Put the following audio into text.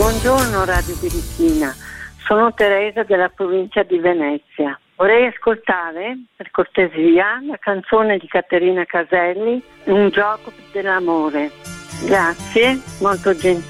Buongiorno Radio Birichina, sono Teresa della provincia di Venezia. Vorrei ascoltare, per cortesia, la canzone di Caterina Caselli, Un gioco dell'amore. Grazie, molto gentile.